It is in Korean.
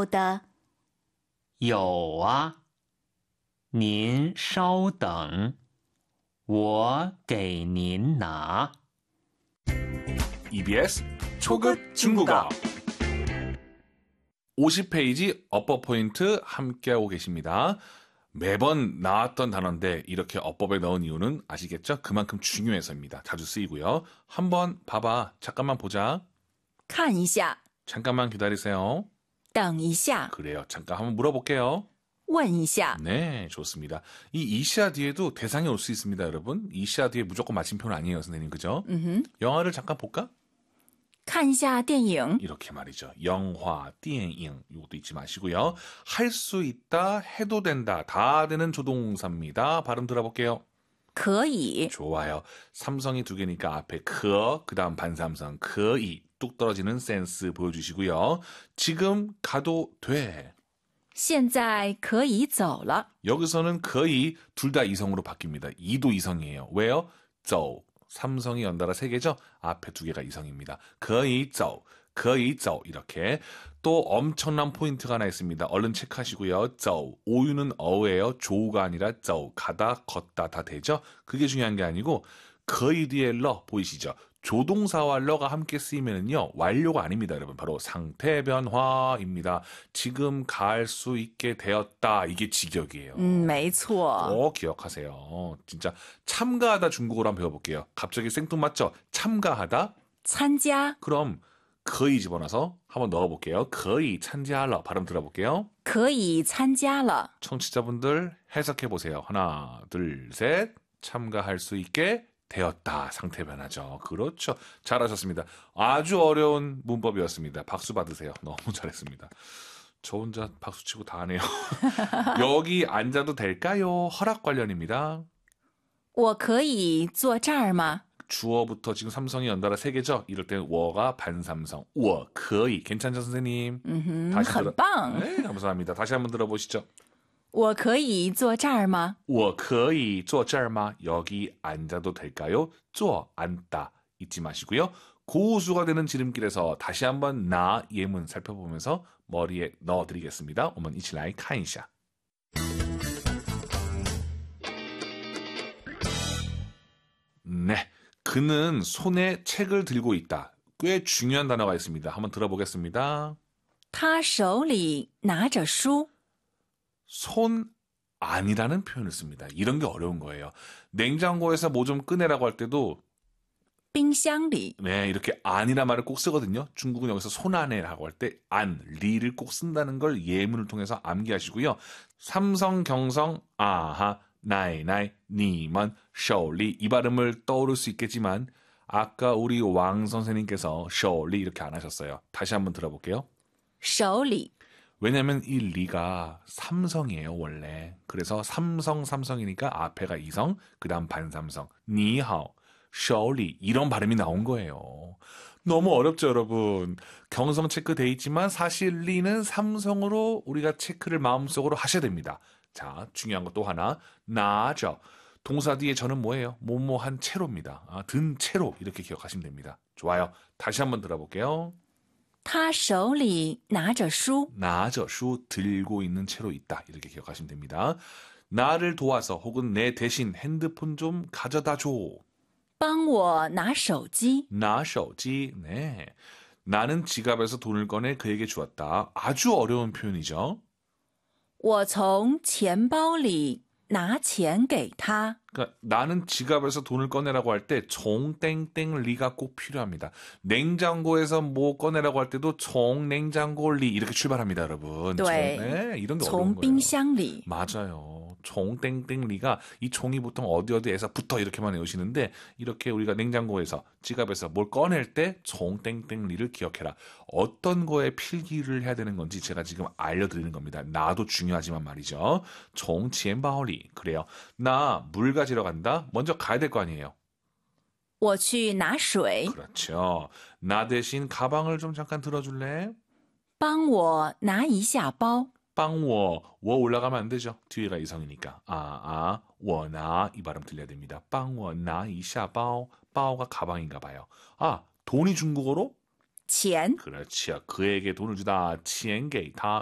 有的。 有啊，您稍等，我给您拿。 EBS 초급 중국어 50페이지 어법 포인트 함께하고 계십니다. 매번 나왔던 단어인데 이렇게 어법에 넣은 이유는 아시겠죠? 그만큼 중요해서입니다. 자주 쓰이고요. 한번 봐봐. 잠깐만 보자. 看一下， 잠깐만 기다리세요. 等一下， 그래요. 잠깐 한번 물어볼게요. 问一下。 네, 좋습니다. 이 이시아 뒤에도 대상이 올 수 있습니다, 여러분. 이시아 뒤에 무조건 마침표는 아니에요, 선생님. 그죠? 영화를 잠깐 볼까? 看一下电影， 이렇게 말이죠. 영화, 电影 이것도 잊지 마시고요. 할 수 있다, 해도 된다, 다 되는 조동사입니다. 발음 들어볼게요. 可以， 좋아요. 삼성이 두 개니까 앞에 그 다음 반삼성, 可以 뚝 떨어지는 센스 보여주시고요. 지금 가도 돼. 现在可以走了。 여기서는 거의 둘 다 이성으로 바뀝니다. 이도 이성이에요. 왜요? 走. 삼성이 연달아 세 개죠? 앞에 두 개가 이성입니다. 거의 走, 거의 走 이렇게. 또 엄청난 포인트가 하나 있습니다. 얼른 체크하시고요. 走, 오유는 어예요. 조우가 아니라 走, 가다, 걷다 다 되죠? 그게 중요한 게 아니고 거의 뒤에 러 보이시죠? 조동사와 러가 함께 쓰이면은요, 완료가 아닙니다, 여러분. 바로 상태 변화입니다. 지금 갈 수 있게 되었다. 이게 직역이에요. 没错。 꼭 기억하세요. 진짜 참가하다 중국어로 한번 배워볼게요. 갑자기 생뚱맞죠? 참가하다? 参加， 그럼 거의 집어넣어서 한번 넣어볼게요. 거의 참가하러 발음 들어볼게요. 可以参加了。 청취자분들 해석해보세요. 하나, 둘, 셋. 참가할 수 있게 되었다. 상태 변화죠. 그렇죠. 잘하셨습니다. 아주 어려운 문법이었습니다. 박수 받으세요. 너무 잘했습니다. 저 혼자 박수 치고 다 하네요. 여기 앉아도 될까요? 허락 관련입니다. 我可以坐这儿吗？ 주어부터 지금 삼성이 연달아 세 개죠? 이럴 때는 워가 반삼성. 我可以. 괜찮죠, 선생님? 很棒。 네, 감사합니다. 다시 한번 들어보시죠. 我可以坐这儿吗？ 我可以坐这儿吗? 여기 앉아도 될까요? 坐 앉다 잊지 마시고요. 고수가 되는 지름길에서 다시 한번 나 예문 살펴보면서 머리에 넣어드리겠습니다. 我们一起来看一下. 네, 그는 손에 책을 들고 있다. 꽤 중요한 단어가 있습니다. 한번 들어보겠습니다. 他手里拿着书。 손 안이라는 표현을 씁니다. 이런 게 어려운 거예요. 냉장고에서 뭐 좀 꺼내라고 할 때도 冰箱里， 네, 이렇게 안이란 말을 꼭 쓰거든요. 중국은 여기서 손 안에라고 할 때 안, 리를 꼭 쓴다는 걸 예문을 통해서 암기하시고요. 삼성, 경성, 아하, 나이, 나이, 니먼, 쇼리 이 발음을 떠오를 수 있겠지만 아까 우리 왕 선생님께서 쇼리 이렇게 안 하셨어요. 다시 한번 들어볼게요. 手里， 왜냐면 이 리가 삼성이에요, 원래. 그래서 삼성이니까 앞에가 이성, 그 다음 반삼성. 니하오, 셔리 이런 발음이 나온 거예요. 너무 어렵죠, 여러분. 경성 체크돼 있지만 사실 리는 삼성으로 우리가 체크를 마음속으로 하셔야 됩니다. 자, 중요한 것 또 하나. 나죠. 동사 뒤에 저는 뭐예요? 뭐뭐한 채로입니다. 든 채로 이렇게 기억하시면 됩니다. 좋아요. 다시 한번 들어볼게요. 他手里拿着书。 나저 슈 들고 있는 채로 있다. 이렇게 기억하시면 됩니다. 나를 도와서 혹은 내 대신 핸드폰 좀 가져다 줘. 帮我拿手机。 나手机. 네. 나는 지갑에서 돈을 꺼내 그에게 주었다. 아주 어려운 표현이죠. 我从钱包里拿钱给他。 그러니까 나는 지갑에서 돈을 꺼내라고 할 때 종땡땡리가 꼭 필요합니다. 냉장고에서 뭐 꺼내라고 할 때도 종냉장고리 이렇게 출발합니다, 여러분. 네, 이런 게 어려운 从冰 거예요. 箱里， 맞아요. 종땡땡리가 이 종이 보통 어디에서 붙어 이렇게만 외우시는데 이렇게 우리가 냉장고에서 지갑에서 뭘 꺼낼 때 종땡땡리를 기억해라. 어떤 거에 필기를 해야 되는 건지 제가 지금 알려드리는 겁니다. 나도 중요하지만 말이죠. 종치엔바오리 그래요. 나 물 가지러 간다. 먼저 가야 될 거 아니에요. 我去拿水。 그렇죠. 나 대신 가방을 좀 잠깐 들어줄래? 帮我拿一下包。 빵워 워 올라가면 안 되죠. 뒤에가 이성이니까. 워나 이 발음 들려야 됩니다. 빵워 나 이샤 바오 바오가 가방인가 봐요. 돈이 중국어로? 钱。 그렇지요. 그에게 돈을 주다. 钱给他